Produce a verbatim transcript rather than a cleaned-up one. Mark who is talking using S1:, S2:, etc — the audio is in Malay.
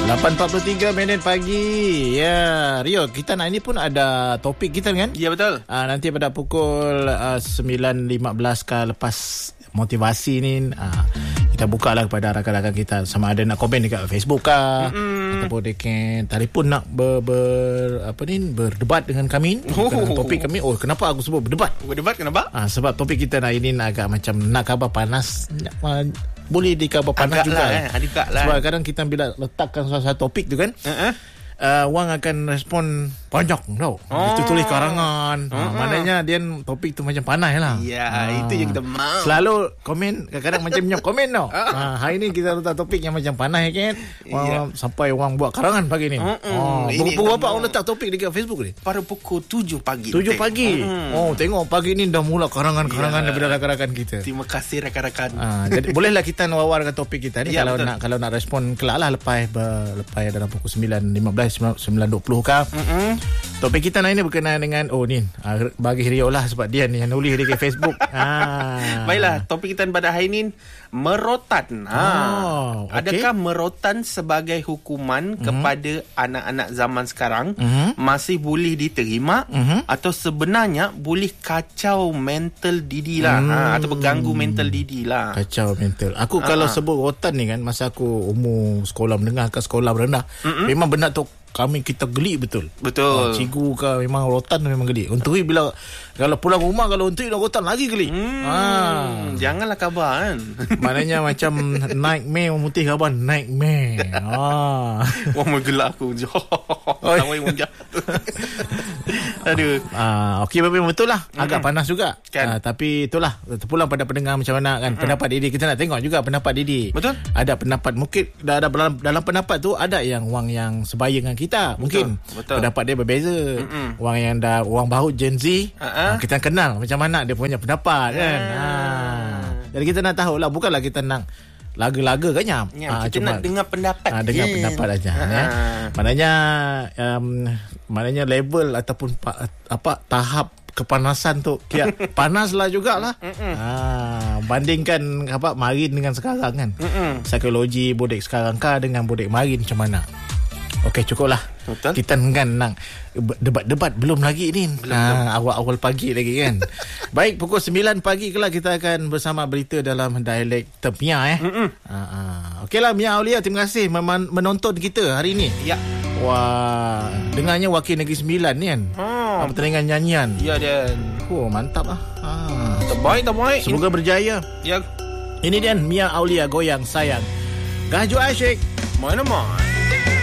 S1: lapan empat puluh tiga minit pagi. Ya, Rio, kita nak ini pun ada topik kita kan?
S2: Ya, betul.
S1: Uh, nanti pada pukul uh, sembilan lima belas ke lepas motivasi ni, uh, kita buka lah kepada rakan-rakan kita sama ada nak komen dekat Facebook ke, mm-hmm. ataupun dekat telefon nak ber, ber apa ni berdebat dengan kami. Oh. Dengan topik kami. Oh, kenapa aku sebut berdebat?
S2: Berdebat kenapa?
S1: Uh, sebab topik kita hari ini agak macam nak khabar panas. Uh, boleh dikhabar panas agak juga. Lah, eh. Agak lah. Sebab kadang kita bila letakkan satu topik tu kan, uh-huh. uh, orang akan respon banyak tau. Oh. Itu tulis karangan. Uh-huh. Ha, maknanya dia topik tu macam panas lah.
S2: Ya, ha. Itu yang kita mahu.
S1: Selalu komen kadang-kadang macam punya komen tau. Ha, hari ni kita letak topik yang macam panas kan. Ya. Sampai orang buat karangan pagi ni. Uh-uh. Ha, pukul berapa orang letak topik dekat Facebook ni?
S2: Pada pukul tujuh pagi.
S1: tujuh pagi. Uh-huh. Oh, tengok pagi ni dah mula karangan-karangan ya. Daripada rakan-rakan kita.
S2: Terima kasih rakan-rakan. Ha,
S1: jadi bolehlah kita wawarkan topik kita ni ya, kalau betul. nak kalau nak respon kelak lah lepas ber, lepas dalam pukul sembilan lima belas sembilan dua puluh kah. Uh-uh. Topik kita hari ni berkenaan dengan oh ni uh, bagi Rio lah sebab dia ni yang nulis di Facebook. Ha.
S2: Baiklah, topik kita pada hari ni merotan. Ha. Oh, okay. Adakah merotan sebagai hukuman uh-huh. kepada anak-anak zaman sekarang uh-huh. masih boleh diterima uh-huh. atau sebenarnya boleh kacau mental Didi lah, hmm. ha, atau berganggu mental Didi lah.
S1: Kacau mental. Aku ha. kalau sebut rotan ni kan masa aku umur sekolah menengah ke sekolah rendah, uh-huh. memang benda tu kami kita geli betul.
S2: Betul.
S1: Ha, cikgu ke memang rotan memang geli. Untui bila kalau pulang rumah kalau untui dah rotan lagi geli. Hmm,
S2: ha. Janganlah khabar kan.
S1: Maknanya macam nightmare memutih khabar nightmare. Ha.
S2: Wah menggelak aku. Sampai munjak. Aduh.
S1: Ah, okey memang betul lah. Agak mm-hmm. panas juga. Kan? Ah, tapi itulah terpulang pada pendengar macam mana kan. Mm-hmm. Pendapat Didi kita nak tengok juga pendapat Didi.
S2: Betul.
S1: Ada pendapat mungkin ada dalam, dalam pendapat tu ada yang orang yang sebaya dengan kita. Mungkin betul. Betul. Pendapat dia berbeza. Mm-hmm. Orang yang dah orang baru Gen Z, uh-huh. ah, kita kenal macam mana dia punya pendapat kan. Uh. Ah. Jadi kita nak tahu lah, bukanlah kita nak laga-laga kan ya.
S2: Ya, kita cuma nak dengar pendapat.
S1: Ah, dengar yeah. pendapat aja ya. Maknanya um, maknanya level ataupun pa, apa tahap kepanasan tu kira panaslah jugalah. Ah, bandingkan apa marin dengan sekarang kan. Mm-mm. Psikologi bodek sekarang kah dengan bodek marin macam mana? Okey, cukuplah. Betul. Kita kan nak debat-debat belum lagi ni. Belum, ha, awal-awal pagi lagi kan. Baik, pukul sembilan pagi kelak kita akan bersama berita dalam dialek Mia eh. Ha, ha. Okeylah Mia Aulia, terima kasih men- menonton kita hari ni.
S2: Ya.
S1: Wah, dengarnya Wakil Negeri Sembilan ni kan. Oh. Pertandingan nyanyian.
S2: Ya dan.
S1: Oh, mantap lah. Ha.
S2: Terbaik, terbaik.
S1: Semoga In- berjaya.
S2: Ya.
S1: Ini dia Mia Aulia goyang sayang. Gaju asyik.
S2: Mana-mana.